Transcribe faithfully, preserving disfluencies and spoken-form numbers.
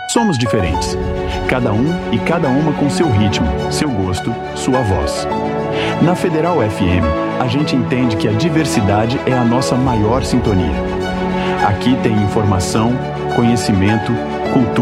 Somos diferentes. Cada um e cada uma com seu ritmo, seu gosto, sua voz. Na Federal F M, a gente entende que a diversidade é a nossa maior sintonia. Aqui tem informação, conhecimento, cultura